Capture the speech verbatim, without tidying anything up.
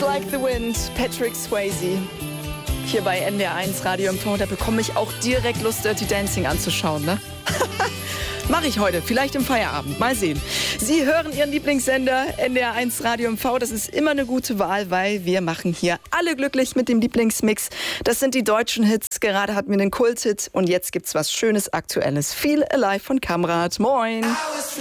Like the Wind, Patrick Swayze. Hier bei N D R eins Radio M V, da bekomme ich auch direkt Lust, Dirty Dancing anzuschauen, ne? Mache ich heute, vielleicht im Feierabend. Mal sehen. Sie hören Ihren Lieblingssender N D R eins Radio M V. Das ist immer eine gute Wahl, weil wir machen hier alle glücklich mit dem Lieblingsmix. Das sind die deutschen Hits. Gerade hatten wir einen Kulthit und jetzt gibt's was Schönes, Aktuelles. Feel Alive von Kamrat. Moin.